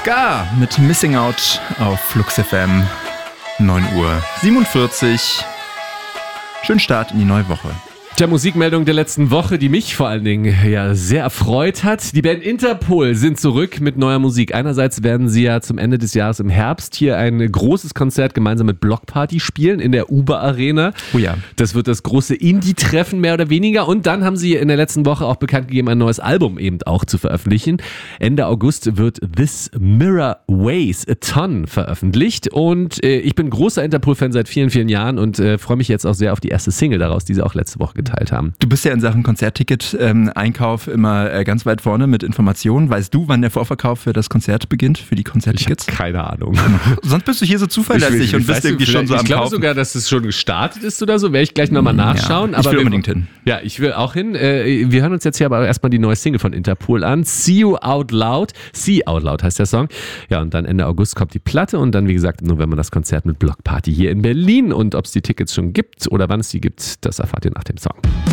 Ska mit Missing Out auf Flux FM. 9:47 Uhr. Schönen Start in die neue Woche. Der Musikmeldung der letzten Woche, die mich vor allen Dingen ja sehr erfreut hat. Die Band Interpol sind zurück mit neuer Musik. Einerseits werden sie ja zum Ende des Jahres im Herbst hier ein großes Konzert gemeinsam mit Block Party spielen in der Uber Arena. Oh ja. Das wird das große Indie-Treffen mehr oder weniger. Und dann haben sie in der letzten Woche auch bekannt gegeben, ein neues Album eben auch zu veröffentlichen. Ende August wird This Mirror Weighs a Ton veröffentlicht. Und ich bin großer Interpol-Fan seit vielen, vielen Jahren und freue mich jetzt auch sehr auf die erste Single daraus, die sie auch letzte Woche geteilt haben. Du bist ja in Sachen Konzertticket-Einkauf immer ganz weit vorne mit Informationen. Weißt du, wann der Vorverkauf für das Konzert beginnt, für die Konzerttickets? Ich habe keine Ahnung. Sonst bist du hier so zuverlässig und bist irgendwie schon so am Kaufen. Ich glaube sogar, dass es schon gestartet ist oder so. Werde ich gleich nochmal nachschauen. Ja, ich will unbedingt hin. Ja, ich will auch hin. Wir hören uns jetzt hier aber erstmal die neue Single von Interpol an. See You Out Loud. See Out Loud heißt der Song. Ja, und dann Ende August kommt die Platte und dann, wie gesagt, im November das Konzert mit Block Party hier in Berlin. Und ob es die Tickets schon gibt oder wann es die gibt, das erfahrt ihr nach dem Song.